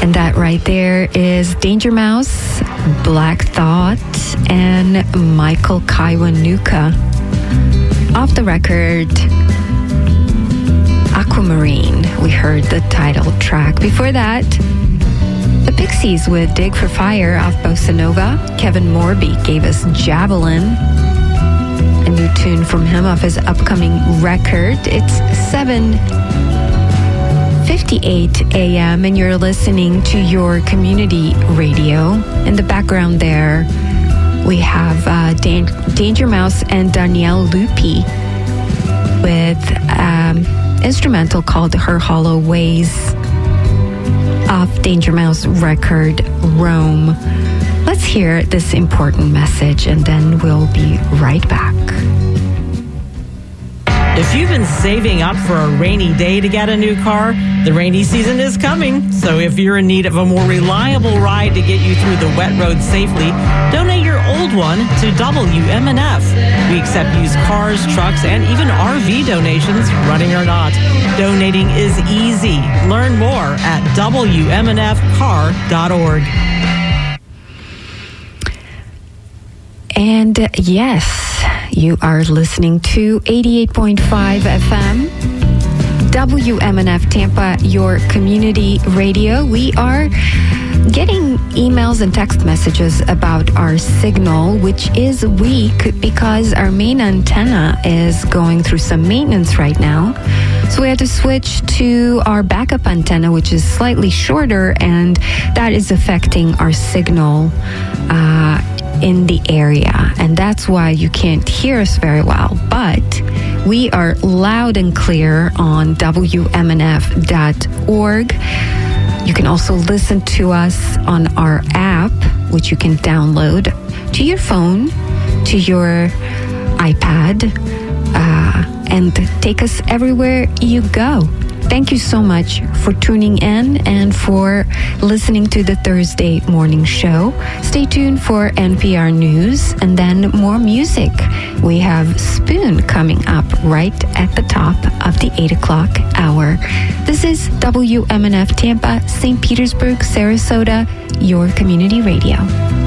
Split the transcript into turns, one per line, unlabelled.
And that right there is Danger Mouse, Black Thought, and Michael Kiwanuka. Off the record, Aquamarine. We heard the title track. Before that, the Pixies with Dig for Fire off Bossa Nova. Kevin Morby gave us Javelin, a new tune from him off his upcoming record. It's 7:58 a.m. and you're listening to your community radio. In the background there, we have Danger Mouse and Danielle Lupi with instrumental called Her Hollow Ways off Danger Mouse record Rome. Let's hear this important message and then we'll be right back.
If you've been saving up for a rainy day to get a new car, the rainy season is coming. So if you're in need of a more reliable ride to get you through the wet roads safely, donate your old one to WMNF. We accept used cars, trucks, and even RV donations, running or not. Donating is easy. Learn more at WMNFcar.org.
And yes, you are listening to 88.5 FM, WMNF Tampa, your community radio. We are getting emails and text messages about our signal, which is weak because our main antenna is going through some maintenance right now. So we had to switch to our backup antenna, which is slightly shorter, and that is affecting our signal in the area, and that's why you can't hear us very well. But we are loud and clear on WMNF.org. You can also listen to us on our app, which you can download to your phone, to your iPad, and take us everywhere you go. Thank you so much for tuning in and for listening to the Thursday morning show. Stay tuned for NPR News and then more music. We have Spoon coming up right at the top of the 8 o'clock hour. This is WMNF Tampa, St. Petersburg, Sarasota, your community radio.